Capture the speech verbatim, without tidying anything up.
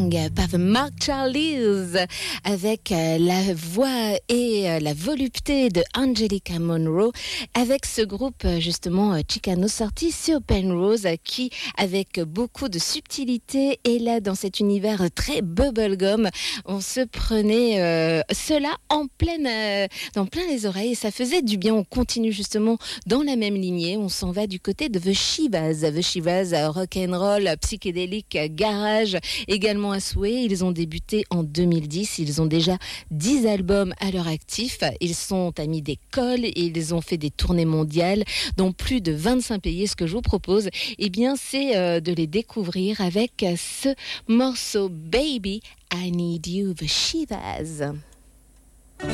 Song par The Mark Charlies avec la voix et la volupté de Angelica Monroe avec ce groupe justement Chicano sorti sur Penrose qui avec beaucoup de subtilité et là dans cet univers très bubblegum on se prenait euh, cela en pleine, euh, dans plein les oreilles et ça faisait du bien. On continue justement dans la même lignée, on s'en va du côté de The Shivas, The Shivas rock'n'roll, psychédélique, garage, également à souhait. Ils ont débuté en deux mille dix, ils ont déjà dix albums à leur actif, ils sont amis d'école et ils ont fait des tournées mondiales dans plus de vingt-cinq pays. Et ce que je vous propose, eh bien, c'est euh, de les découvrir avec ce morceau Baby, I Need You, The Shivas.